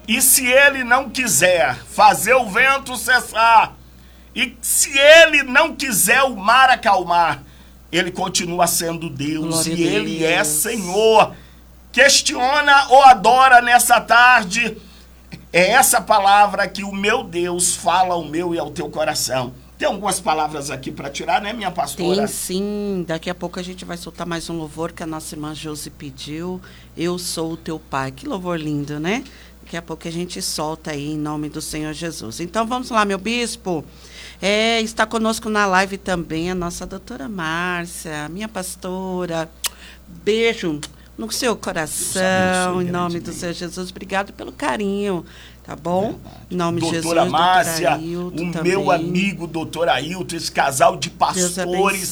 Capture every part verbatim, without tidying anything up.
E se ele não quiser fazer o vento cessar, e se ele não quiser o mar acalmar, ele continua sendo Deus. Glória e ele Deus. É Senhor. Questiona ou adora nessa tarde. É essa palavra que o meu Deus fala ao meu e ao teu coração. Tem algumas palavras aqui para tirar, né, minha pastora? Tem sim. Daqui a pouco a gente vai soltar mais um louvor que a nossa irmã Josi pediu. Eu sou o teu pai. Que louvor lindo, né? Daqui a pouco a gente solta aí em nome do Senhor Jesus. Então vamos lá, meu bispo. É, está conosco na live também a nossa doutora Márcia, minha pastora. Beijo no seu coração, em nome do Senhor Jesus. Obrigado pelo carinho, tá bom? Verdade. Em nome de Jesus. Doutora Márcia, o também. Meu amigo doutor Ailton, esse casal de pastores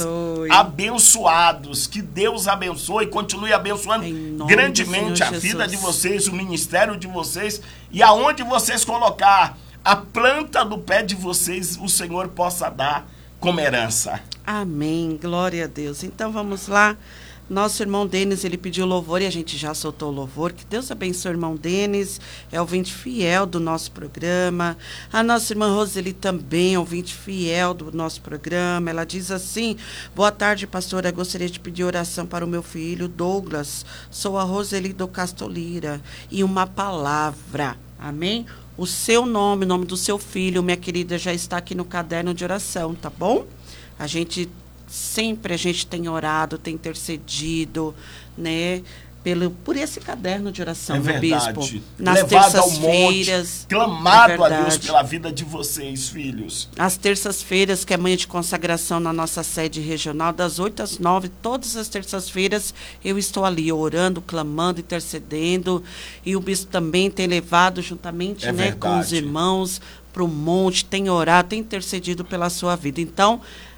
abençoados. Que Deus abençoe e continue abençoando grandemente a Jesus. Vida de vocês, o ministério de vocês, e aonde vocês colocar a planta do pé de vocês, o Senhor possa dar como herança. Amém, glória a Deus. Então vamos lá. Nosso irmão Denis, ele pediu louvor e a gente já soltou o louvor. Que Deus abençoe o irmão Denis, é ouvinte fiel do nosso programa. A nossa irmã Roseli também, ouvinte fiel do nosso programa. Ela diz assim: boa tarde, pastora. Gostaria de pedir oração para o meu filho Douglas. Sou a Roseli do Castolira. E uma palavra. Amém? O seu nome, o nome do seu filho, minha querida, já está aqui no caderno de oração, tá bom? A gente, sempre a gente tem orado, tem intercedido, né? Pelo, por esse caderno de oração, é meu verdade. Bispo. Nas terças-feiras. Clamado é a Deus pela vida de vocês, filhos. As terças-feiras, que é manhã de consagração na nossa sede regional, das oito às nove, todas as terças-feiras, eu estou ali orando, clamando, intercedendo. E o Bispo também tem levado juntamente, é né, com os irmãos para o monte, tem orado, tem intercedido pela sua vida. Então,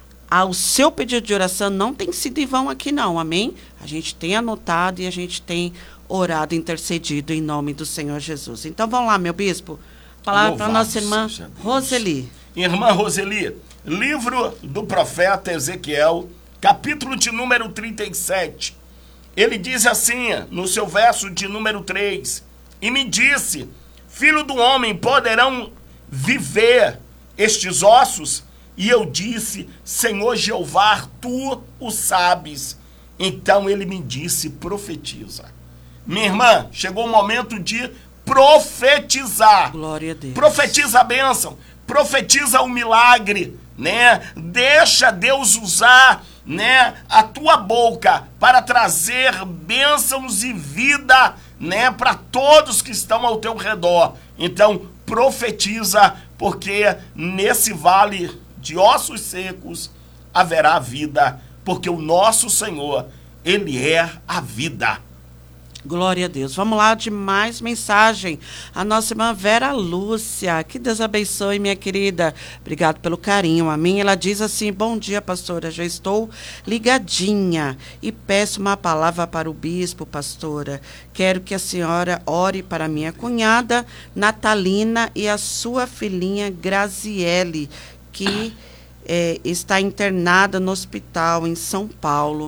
o seu pedido de oração não tem sido em vão aqui não, amém? A gente tem anotado e a gente tem orado, intercedido em nome do Senhor Jesus. Então vamos lá, meu bispo, palavra para a nossa irmã Roseli. Irmã Roseli, livro do profeta Ezequiel, capítulo de número trinta e sete. Ele diz assim, no seu verso de número três, e me disse, filho do homem, poderão viver estes ossos? E eu disse, Senhor Jeová, tu o sabes. Então ele me disse, profetiza. Minha irmã, chegou o momento de profetizar. Glória a Deus. Profetiza a bênção, profetiza o milagre, né? Deixa Deus usar, né, a tua boca para trazer bênçãos e vida, né, para todos que estão ao teu redor. Então, profetiza, porque nesse vale de ossos secos haverá vida, porque o nosso Senhor, Ele é a vida. Glória a Deus. Vamos lá de mais mensagem. A nossa irmã Vera Lúcia. Que Deus abençoe, minha querida. Obrigado pelo carinho. Amém. Ela diz assim, bom dia, pastora. Já estou ligadinha e peço uma palavra para o bispo, pastora. Quero que a senhora ore para minha cunhada, Natalina, e a sua filhinha, Graziele, que é, está internada no hospital em São Paulo.